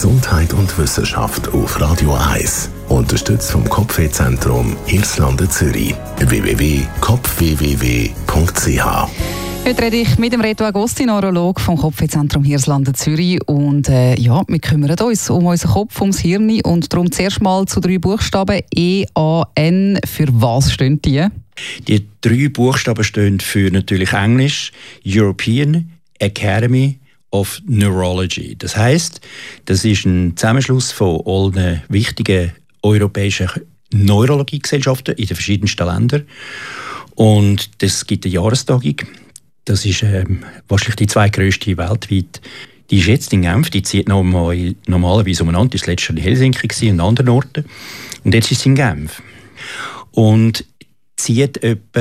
Gesundheit und Wissenschaft auf Radio 1. Unterstützt vom Kopfwehzentrum Irlande Zürich. www.kopfwww.ch. Heute rede ich mit dem Reto Agosti, Neurolog vom Kopfwehzentrum Irlande Zürich. Und wir kümmern uns um unseren Kopf, ums Hirn. Und darum zuerst mal zu 3 Buchstaben. EAN. Für was stehen die? Die 3 Buchstaben stehen für natürlich Englisch, European Academy of Neurology. Das heisst, das ist ein Zusammenschluss von allen wichtigen europäischen Neurologiegesellschaften in den verschiedensten Ländern. Und es gibt eine Jahrestagung. Das ist wahrscheinlich die zweitgrößte weltweit. Die ist jetzt in Genf. Die zieht normalerweise umeinander. Das war letztes Jahr in Helsinki und an anderen Orten. Und jetzt ist sie in Genf. Und zieht etwa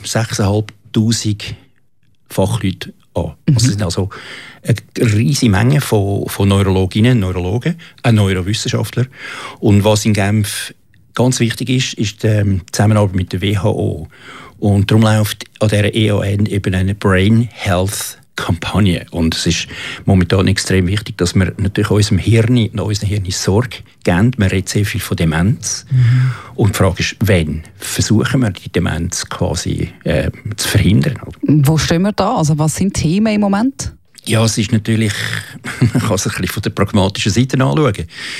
6'500 Fachleute an. Das sind also eine riesige Menge von Neurologinnen und Neurologen, auch Neurowissenschaftler. Und was in Genf ganz wichtig ist die Zusammenarbeit mit der WHO. Und darum läuft an dieser EAN eben eine Brain Health Kampagne. Und es ist momentan extrem wichtig, dass wir natürlich unserem Hirn Sorge geben. Man redet sehr viel von Demenz. Und die Frage ist, wann versuchen wir, die Demenz quasi zu verhindern? Wo stehen wir da? Also was sind Themen im Moment? Ja, es ist natürlich, man kann es ein bisschen von der pragmatischen Seite anschauen.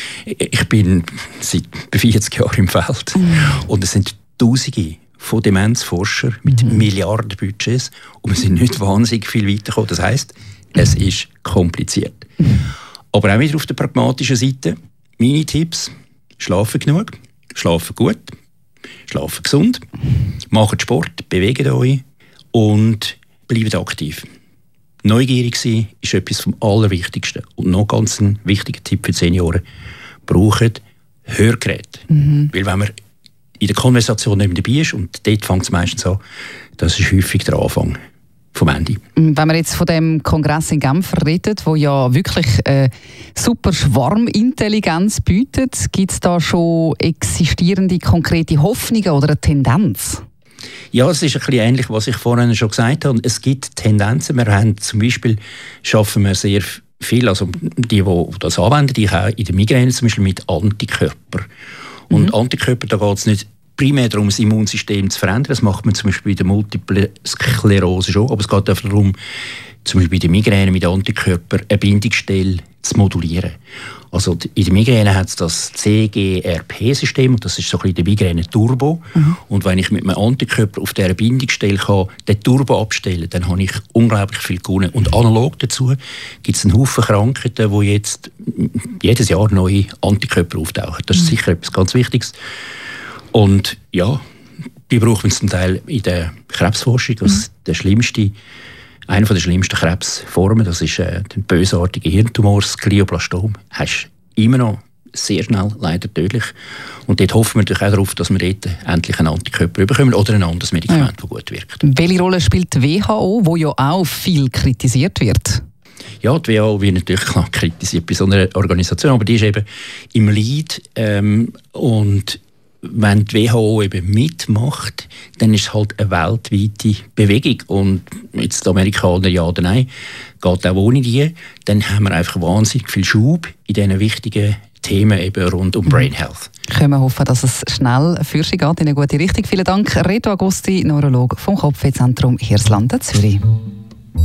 Ich bin seit 40 Jahren im Feld. Und es sind Tausende von Demenzforschern mit Milliardenbudgets und wir sind nicht wahnsinnig viel weitergekommen. Das heisst, es ist kompliziert. Aber auch wieder auf der pragmatischen Seite, meine Tipps: Schlafen genug, schlafen gut, schlafen gesund, macht Sport, bewegt euch und bleibt aktiv. Neugierig sein ist etwas vom Allerwichtigsten. Und noch ganz ein wichtiger Tipp für die Senioren: braucht Hörgeräte. Weil wenn man in der Konversation nicht dabei ist, und dort fängt es meistens an, das ist häufig der Anfang vom Ende. Wenn wir jetzt von dem Kongress in Genf reden, wo ja wirklich super Schwarmintelligenz bietet, gibt es da schon existierende konkrete Hoffnungen oder eine Tendenz? Ja, es ist ein bisschen ähnlich, was ich vorhin schon gesagt habe. Es gibt Tendenzen. Wir haben zum Beispiel, schaffen wir sehr viel, also die das anwenden, die auch in der Migräne zum Beispiel mit Antikörper. Und Antikörper, da geht es nicht primär darum, das Immunsystem zu verändern. Das macht man zum Beispiel bei der Multiple Sklerose schon. Aber es geht auch darum, zum Beispiel bei der Migräne mit Antikörpern eine Bindungsstelle zu modulieren. Also in der Migräne hat es das CGRP-System, und das ist so ein bisschen der Migräne-Turbo. Und wenn ich mit einem Antikörper auf dieser Bindungsstelle den Turbo abstellen kann, dann habe ich unglaublich viel gewonnen. Und analog dazu gibt es einen Haufen Krankheiten, wo jetzt jedes Jahr neue Antikörper auftauchen. Das ist sicher etwas ganz Wichtiges. Und ja, die brauchen wir zum Teil in der Krebsforschung. Einer der schlimmsten Krebsformen, das ist der bösartige Hirntumor, das Glioblastom. Das ist immer noch sehr schnell leider tödlich. Und dort hoffen wir natürlich auch darauf, dass wir dort endlich einen Antikörper bekommen oder ein anderes Medikament, das gut wirkt. Welche Rolle spielt die WHO, die ja auch viel kritisiert wird? Ja, die WHO wird natürlich klar kritisiert bei so einer Organisation, aber die ist eben im Lead. Und wenn die WHO eben mitmacht, dann ist es halt eine weltweite Bewegung. Und jetzt die Amerikaner ja oder nein, geht auch ohne die, dann haben wir einfach wahnsinnig viel Schub in diesen wichtigen Themen eben rund um Brain Health. Können wir hoffen, dass es schnell für Sie geht in eine gute Richtung. Vielen Dank, Reto Agosti, Neurolog vom Kopfwehzentrum Irlande Zürich.